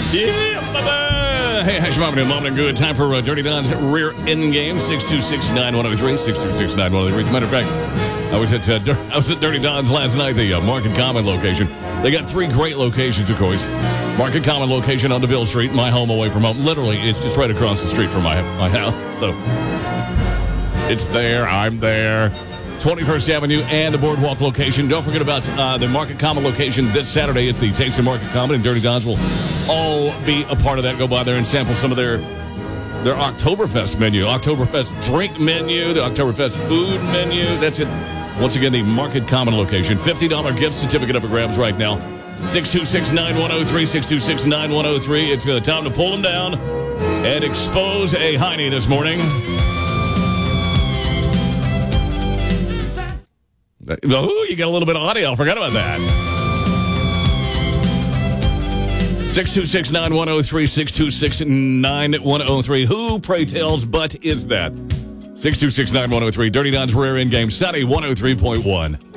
Yeah, bye-bye. Hey, hash mom and good. Time for Dirty Don's rear end game. 626-9103. 626-9103. As a matter of fact, I was at Dirty Don's last night, the Market Common location. They got three great locations, of course. Market Common location on DeVille Street, my home away from home. Literally, it's just right across the street from my house. So it's there. I'm there. 21st Avenue and the Boardwalk location. Don't forget about the Market Common location this Saturday. It's the Taste of Market Common, and Dirty Don's will all be a part of that. Go by there and sample some of their Oktoberfest menu, Oktoberfest drink menu, the Oktoberfest food menu. That's it. Once again, the Market Common location. $50 gift certificate up for grabs right now. 626-9103, 626-9103. It's time to pull them down and expose a Heine this morning. Oh, you got a little bit of audio. I forgot about that. 626-9103, 626-9103. Who, pray tells, but is that? 626-9103. Dirty Don's rear end game. Sunny 103.1.